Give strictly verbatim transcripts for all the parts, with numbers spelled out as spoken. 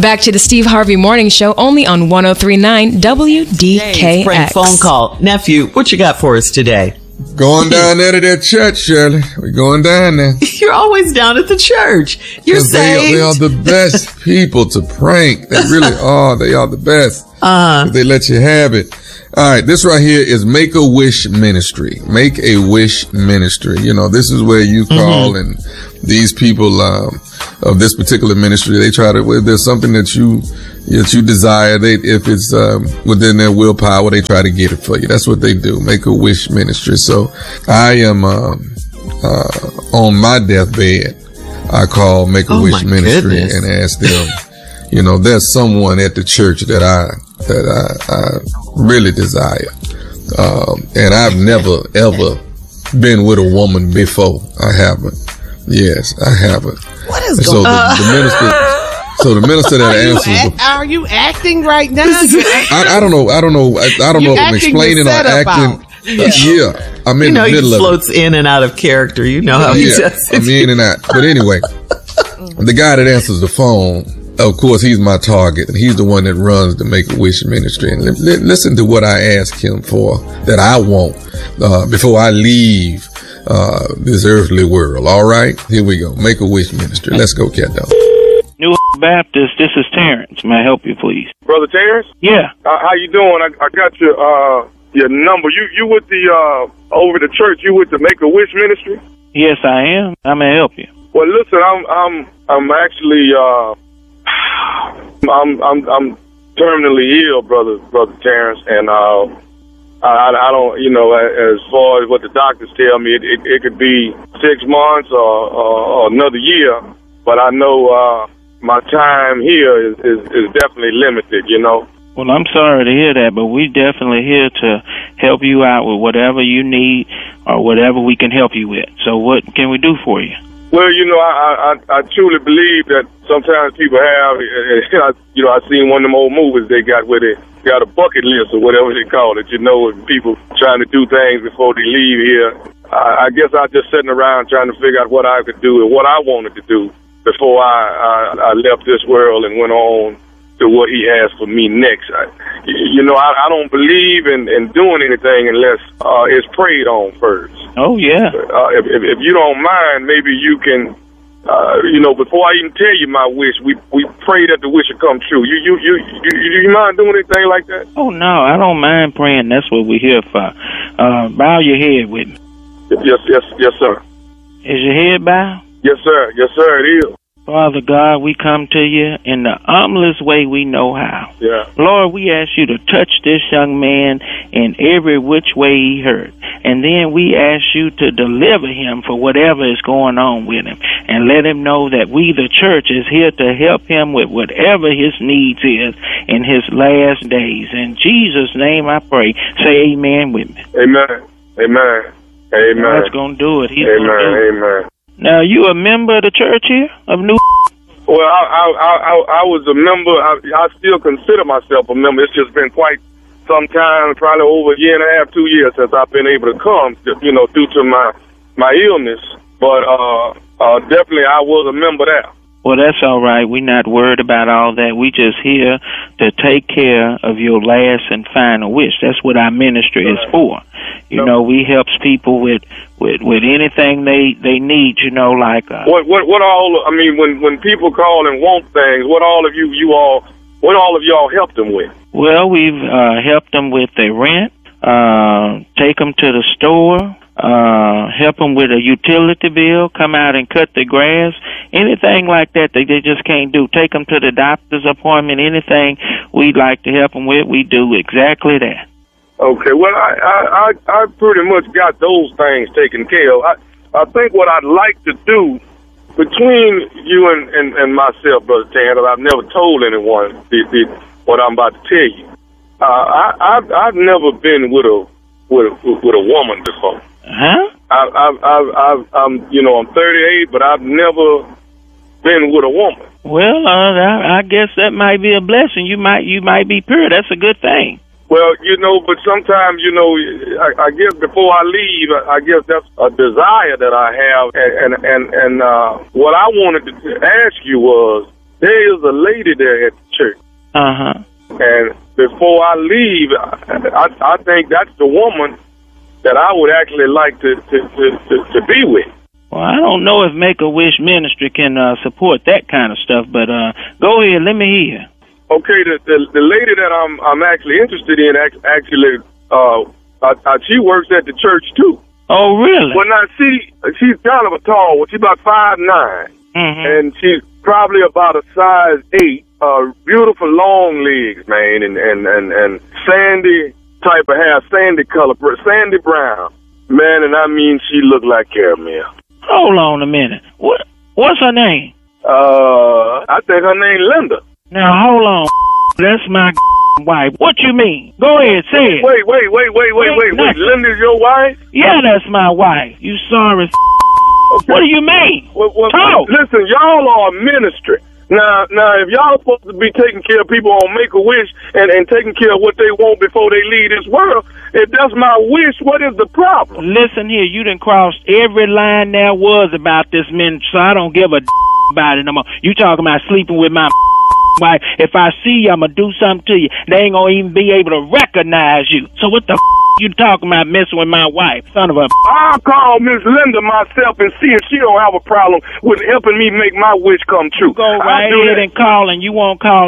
Back to the Steve Harvey Morning Show, only on one oh three point nine W D K X. Prank phone call. Nephew, what you got for us today? Going down there to that church, Shirley. We're going down there. You're always down at the church. You're saved. They, they are the best people to prank. They really are. They are the best. Uh-huh. They let you have it. All right, this right here is Make-A-Wish Ministry. Make-A-Wish Ministry. You know, this is where you call mm-hmm. and these people um, of this particular ministry, they try to, if there's something that you that you desire, they if it's um, within their willpower, they try to get it for you. That's what they do, Make-A-Wish Ministry. So I am um, uh, on my deathbed. I call Make-A-Wish oh Ministry goodness. and ask them, you know, there's someone at the church that I that I, I really desire. Um, and I've never, ever been with a woman before. I haven't. Yes, I haven't. What is and going on? So the, the minister, so the minister that are answers. You act, the, are you acting right now? I, I don't know. I don't know. I, I don't You're know if I'm explaining or acting. Yeah. Uh, yeah, I'm in you know, the middle he of floats it. in and out of character. You know how he yeah, does it. I'm in and out. But anyway, the guy that answers the phone, of course, he's my target, and he's the one that runs the Make-A-Wish Ministry. And li- li- listen to what I ask him for that I want uh, before I leave uh, this earthly world. All right, here we go. Make-A-Wish Ministry. Let's go, cat dog. New Baptist, this is Terrence. May I help you, please? Brother Terrence? Yeah. Uh, how you doing? I, I got your uh, your number. You you with the uh, over the church? You with the Make-A-Wish Ministry? Yes, I am. How may I help you? Well, listen, I'm I'm I'm actually uh, I'm I'm I'm terminally ill, brother brother Terrence, and uh, I I don't you know as far as what the doctors tell me, it it, it could be six months or, or, or another year, but I know uh, my time here is, is is definitely limited, you know. Well, I'm sorry to hear that, but we're definitely here to help you out with whatever you need or whatever we can help you with. So what can we do for you? Well, you know, I I, I truly believe that sometimes people have, you know, I seen one of them old movies they got where they got a bucket list or whatever they call it, you know, with people trying to do things before they leave here. I, I guess I was just sitting around trying to figure out what I could do and what I wanted to do before I, I, I left this world and went on to what he has for me next. I, you know, I, I don't believe in, in doing anything unless uh, it's prayed on first. Oh, yeah. Uh, if, if, if you don't mind, maybe you can, uh, you know, before I even tell you my wish, we we pray that the wish will come true. You you you you, you, you mind doing anything like that? Oh, no, I don't mind praying. That's what we're here for. Uh, bow your head with me. Yes, yes, yes, sir. Is your head bowed? Yes, sir. Yes, sir, it is. Father God, we come to you in the humblest way we know how. Yeah. Lord, we ask you to touch this young man in every which way he hurt. And then we ask you to deliver him for whatever is going on with him. And let him know that we, the church, is here to help him with whatever his needs is in his last days. In Jesus' name I pray. Say amen with me. Amen. Amen. Amen. God's going to do it. He's amen. Gonna do it. Amen. Now, you a member of the church here of New? Well, I I I, I was a member. I, I still consider myself a member. It's just been quite some time, probably over a year and a half, two years since I've been able to come, you know, due to my my illness. But uh, uh, definitely, I was a member there. Well, that's all right. We're not worried about all that. We just here to take care of your last and final wish. That's what our ministry is for. You no. know, we helps people with, with, with anything they, they need, you know, like... Uh, what, what, what all, I mean, when, when people call and want things, what all of you, you all, what all of y'all helped them with? Well, we've uh, helped them with their rent, uh, take them to the store, uh, help them with a utility bill, come out and cut the grass, anything like that that they just can't do. Take them to the doctor's appointment, anything we'd like to help them with, we do exactly that. Okay, well, I, I, I, I pretty much got those things taken care of. I, I think what I'd like to do between you and, and, and myself, Brother Tan, that I've never told anyone the, the, what I'm about to tell you. Uh, I, I've, I've never been with a with a, with a woman before. Huh? I, I've, I've, I've, I'm, you know, I'm thirty-eight, but I've never been with a woman. Well, uh, I, I guess that might be a blessing. You might, you might be pure. That's a good thing. Well, you know, but sometimes, you know, I, I guess before I leave, I guess that's a desire that I have. And and and uh, what I wanted to ask you was, there is a lady there at the church. Uh-huh. And before I leave, I, I, I think that's the woman that I would actually like to, to, to, to, to be with. Well, I don't know if Make-A-Wish Ministry can uh, support that kind of stuff, but uh, go ahead, let me hear. Okay, the, the the lady that I'm I'm actually interested in actually, uh, I, I, she works at the church too. Oh, really? Well, now she she's kind of a tall one. She's about five nine, mm-hmm. and she's probably about a size eight. Uh, beautiful long legs, man, and and and and sandy type of hair, sandy color, sandy brown, man, and I mean she looked like caramel. Hold on a minute. What what's her name? Uh, I think her name Linda. Now hold on. That's my wife. What you mean? Go ahead, say it. Wait, wait, wait, wait, wait, wait, wait. Linda's your wife? Yeah, that's my wife. You sorry. Okay. What do you mean? Well, well, Talk. Listen, y'all are a ministry. Now, now, if y'all supposed to be taking care of people on Make-A-Wish and, and taking care of what they want before they leave this world, if that's my wish, what is the problem? Listen here, you done crossed every line there was about this ministry, so I don't give a about it no more. You talking about sleeping with my wife. If I see you, I'm going to do something to you. They ain't going to even be able to recognize you. So what the you talking about messing with my wife, son of a... I'll call Miss Linda myself and see if she don't have a problem with helping me make my wish come true. You go right ahead and call, and you won't call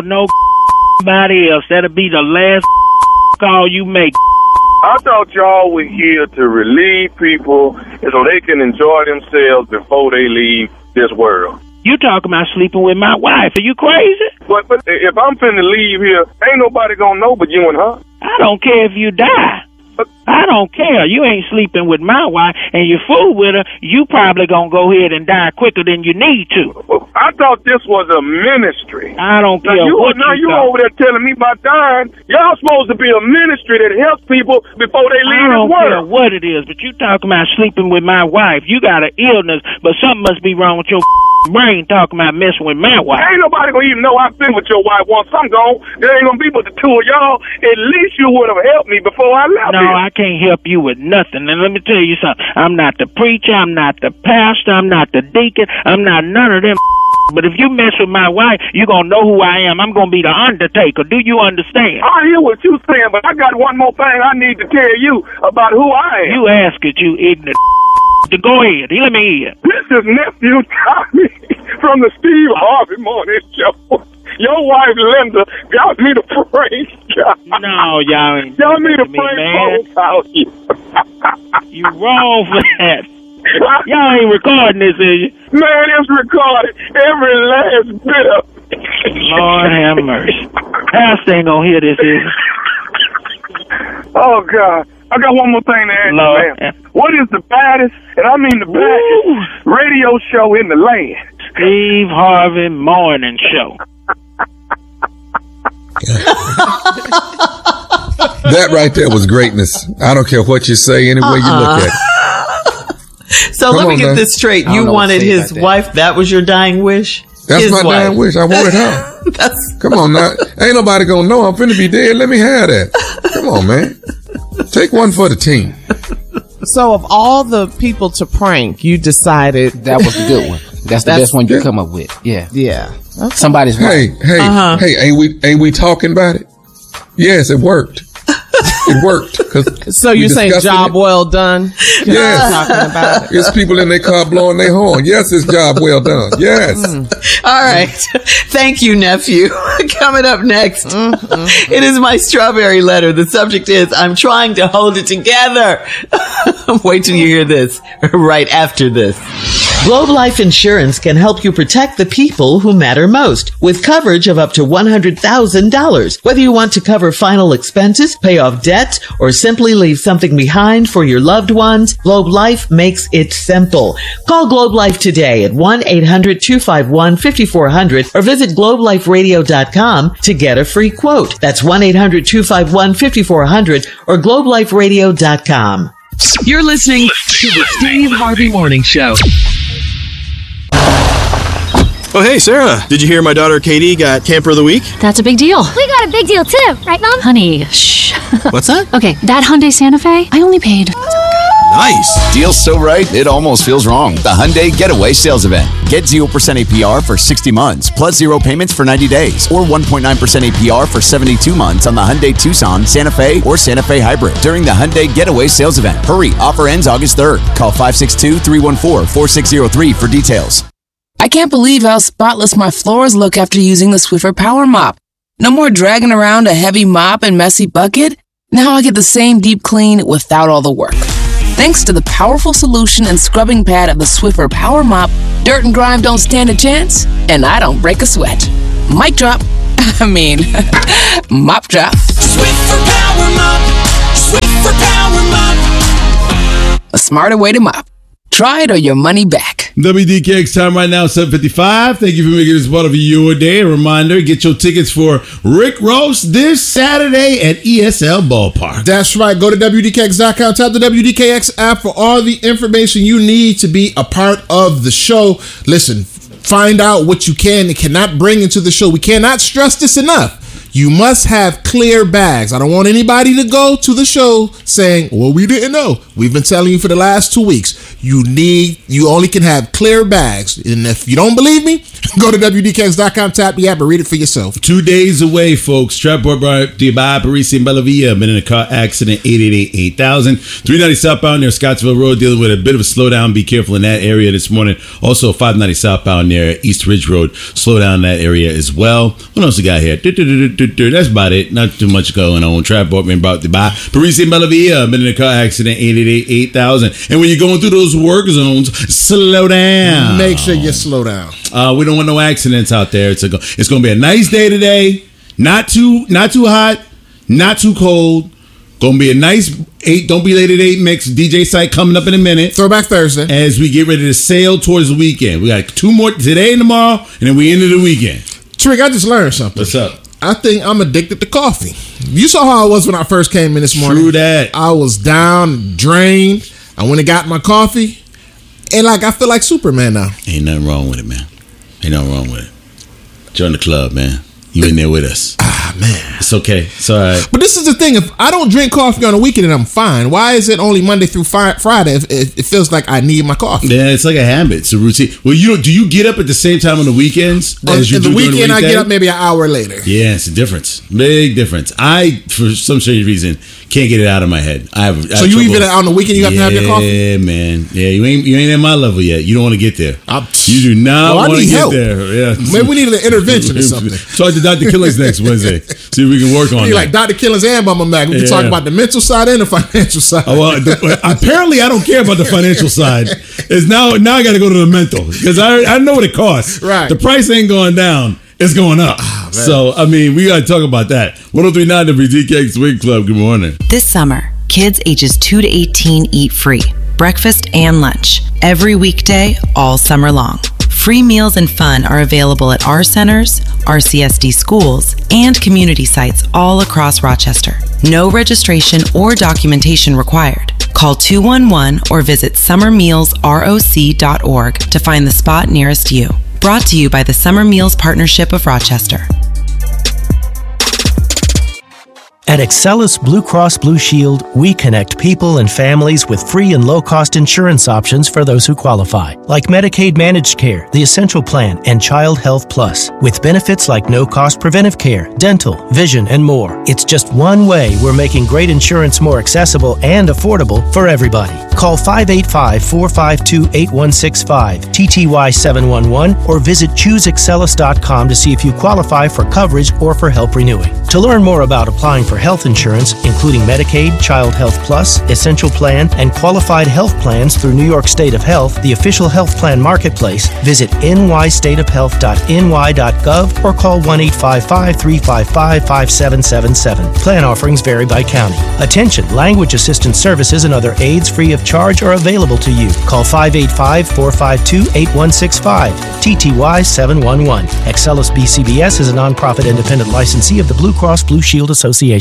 nobody else. That'll be the last call you make. I thought y'all were here to relieve people so they can enjoy themselves before they leave this world. You talking about sleeping with my wife. Are you crazy? But, but if I'm finna leave here, ain't nobody gonna know but you and her. I don't care if you die. I don't care. You ain't sleeping with my wife, and you fool with her, you probably gonna go ahead and die quicker than you need to. I thought this was a ministry. I don't care now you, what now you you over there telling me about dying. Y'all supposed to be a ministry that helps people before they leave this world. I don't care what it is, but you talking about sleeping with my wife. You got an illness, but something must be wrong with your brain talking about messing with my wife. Ain't nobody gonna even know I've been with your wife once I'm gone. There ain't gonna be but the two of y'all. At least you would have helped me before I left. No, here. I can't help you with nothing. And let me tell you something. I'm not the preacher. I'm not the pastor. I'm not the deacon. I'm not none of them. But if you mess with my wife, you're gonna know who I am. I'm gonna be the Undertaker. Do you understand? I hear what you're saying, but I got one more thing I need to tell you about who I am. You ask it, you ignorant. To go ahead. Let me hear. This is Nephew Tommy from the Steve Harvey Morning Show. Your wife Linda got me to praise God. No, y'all ain't. Y'all need to me, pray man. about you. You wrong for that. Y'all ain't recording this, is you? Man, it's recorded. Every last bit of it. Lord have mercy. Pastor ain't gonna hear this, is he? Oh, God. I got one more thing to ask Lord. you, man. What is the baddest, and I mean the baddest, Ooh. radio show in the land? Steve Harvey Morning Show. That right there was greatness. I don't care what you say, any way uh-uh. you look at it. So Come let me on, get man. this straight. You wanted his wife. That was your dying wish? That's his my wife. dying wish. I wanted her. That's Come on now. Ain't nobody gonna know I'm finna be dead. Let me have that. Come on, man. Take one for the team. So of all the people to prank, you decided that was the good one. That's the That's best one you good. come up with. Yeah. Yeah. Okay. Somebody's Hey, wife. hey, Uh-huh. hey, ain't we ain't we talking about it? Yes, it worked. It worked. 'Cause So we you're saying discussing job it. well done? Yes. Talking about it. It's people in their car blowing their horn. Yes, it's job well done. Yes. all right. Thank you, nephew. Coming up next, it is my strawberry letter. The subject is, I'm trying to hold it together. Wait till you hear this right after this. Globe Life Insurance can help you protect the people who matter most with coverage of up to one hundred thousand dollars. Whether you want to cover final expenses, pay off debt, or simply leave something behind for your loved ones, Globe Life makes it simple. Call Globe Life today at one eight hundred two five one five four zero zero or visit globe life radio dot com to get a free quote. That's one eight hundred two five one five four zero zero or globe life radio dot com. You're listening to the Steve Harvey Morning Show. Oh, hey, Sarah. Did you hear my daughter Katie got Camper of the Week? That's a big deal. We got a big deal too, right, Mom? Honey, shh. What's that? Okay, that Hyundai Santa Fe, I only paid Nice. Deal's so right, it almost feels wrong. The Hyundai Getaway Sales Event. Get zero percent A P R for sixty months, plus zero payments for ninety days, or one point nine percent A P R for seventy-two months on the Hyundai Tucson, Santa Fe, or Santa Fe Hybrid during the Hyundai Getaway Sales Event. Hurry, offer ends August third. Call five six two, three one four, four six zero three for details. I can't believe how spotless my floors look after using the Swiffer Power Mop. No more dragging around a heavy mop and messy bucket. Now I get the same deep clean without all the work. Thanks to the powerful solution and scrubbing pad of the Swiffer Power Mop, dirt and grime don't stand a chance, and I don't break a sweat. Mic drop. I mean, mop drop. Swiffer Power Mop. Swiffer Power Mop. A smarter way to mop. Try it or your money back. W D K X time right now, seven fifty-five. Thank you for making this part of your day. A reminder, get your tickets for Rick Roast this Saturday at E S L Ballpark. That's right. Go to W D K X dot com. Tap the W D K X app for all the information you need to be a part of the show. Listen, find out what you can and cannot bring into the show. We cannot stress this enough. You must have clear bags. I don't want anybody to go to the show saying, well, we didn't know. We've been telling you for the last two weeks. You need, you only can have clear bags. And if you don't believe me, go to W D K X dot com, tap the app, and read it for yourself. Two days away, folks. Trapboard by Parisi and Bellavia. Been in a car accident, eight eight eight, eight thousand. three ninety southbound near Scottsville Road, dealing with a bit of a slowdown. Be careful in that area this morning. Also, five ninety southbound near East Ridge Road. Slow down in that area as well. What else we got here? That's about it. Not too much going on. Trapboard been brought to by Parisi and Bellavia. Been in a car accident, eight eight eight, eight thousand. And when you're going through those work zones, slow down. Make sure you slow down. Uh, we don't want no accidents out there. It's a, it's going to be a nice day today. Not too not too hot, not too cold. Going to be a nice eight. Don't be late at eight mix. D J site coming up in a minute. Throwback Thursday. As we get ready to sail towards the weekend. We got two more today and tomorrow, and then we into the weekend. Trick, I just learned something. What's up? I think I'm addicted to coffee. You saw how I was when I first came in this morning. True that. I was down, drained. I went and got my coffee. And like I feel like Superman now. Ain't nothing wrong with it, man. Ain't nothing wrong with it. Join the club, man. You in there with us. Ah, man. It's okay. It's all right. But this is the thing. If I don't drink coffee on the weekend and I'm fine, why is it only Monday through fi- Friday if it, it feels like I need my coffee? Yeah, it's like a habit. It's a routine. Well, you do you get up at the same time on the weekends On, as you in do the during weekend, the I weekday? get up maybe an hour later. Yeah, it's a difference. Big difference. I, for some strange reason, can't get it out of my head. I have. I So have you trouble. even on the weekend you have yeah, to have your coffee? Yeah, man. Yeah, you ain't you ain't at my level yet. You don't want to get there. I'm, you do not well, I want to need get help. there. Yeah. Maybe we need an intervention or something. Talk to Doctor Killings next Wednesday. See if we can work on Be that. like Doctor Killings and Mama Mac. We can Yeah. talk about the mental side and the financial side. Oh, well, the, apparently, I don't care about the financial side. It's now now I got to go to the mental because I I know what it costs. Right. The price ain't going down. It's going up. Oh, so I mean, we got to talk about that. one oh three point nine W D K Swing Club. Good morning. This summer, kids ages two to eighteen eat free, breakfast and lunch, every weekday, all summer long. Free meals and fun are available at our centers, R C S D schools, and community sites all across Rochester. No registration or documentation required. Call two one one or visit summer meals roc dot org to find the spot nearest you. Brought to you by the Summer Meals Partnership of Rochester. At Excellus Blue Cross Blue Shield, we connect people and families with free and low-cost insurance options for those who qualify, like Medicaid Managed Care, the Essential Plan, and Child Health Plus, with benefits like no-cost preventive care, dental, vision, and more. It's just one way we're making great insurance more accessible and affordable for everybody. Call five eight five, four five two, eight one six five, T T Y seven one one, or visit choose excellus dot com to see if you qualify for coverage or for help renewing. To learn more about applying for health insurance, including Medicaid, Child Health Plus, Essential Plan, and qualified health plans through New York State of Health, the official health plan marketplace, visit n y state of health dot n y dot gov or call one eight five five, three five five, five seven seven seven. Plan offerings vary by county. Attention, language assistance services and other aids free of charge are available to you. Call five eight five, four five two, eight one six five, T T Y seven one one. Excellus B C B S is a nonprofit independent licensee of the Blue Cross Blue Shield Association.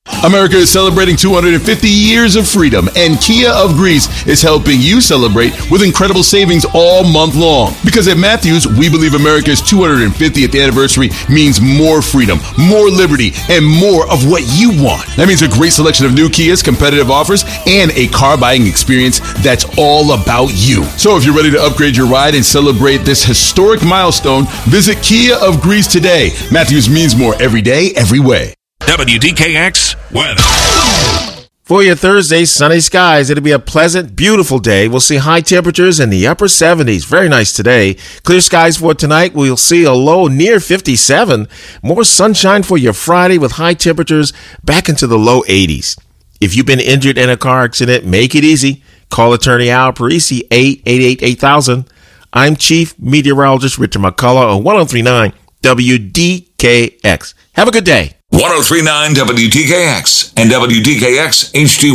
America is celebrating two hundred fifty years of freedom, and Kia of Greece is helping you celebrate with incredible savings all month long. Because at Matthews, we believe America's two hundred fiftieth anniversary means more freedom, more liberty, and more of what you want. That means a great selection of new Kias, competitive offers, and a car buying experience that's all about you. So if you're ready to upgrade your ride and celebrate this historic milestone, visit Kia of Greece today. Matthews means more every day, every way. W D K X weather. For your Thursday, sunny skies. It'll be a pleasant, beautiful day. We'll see high temperatures in the upper seventies. Very nice today. Clear skies for tonight. We'll see a low near fifty-seven. More sunshine for your Friday with high temperatures back into the low eighties. If you've been injured in a car accident, make it easy. Call attorney Al Parisi, eight eight eight, eight thousand. I'm Chief Meteorologist Richard McCullough on ten thirty-nine W D K X. Have a good day. ten thirty-nine W D K X and W D K X H D